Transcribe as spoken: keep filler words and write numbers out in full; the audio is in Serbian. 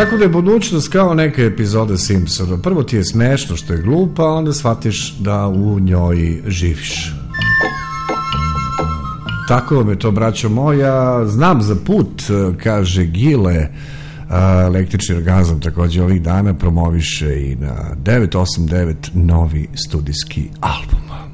Tako da je budućnost kao neka epizoda Simpsona. Prvo ti je smešno što je glupa, onda shvatiš da u njoj živiš. Tako vam je to, braćo moja. Znam za put, kaže Gile. Električni orgazam također ovih dana promoviše i na devet osam devet novi studijski album.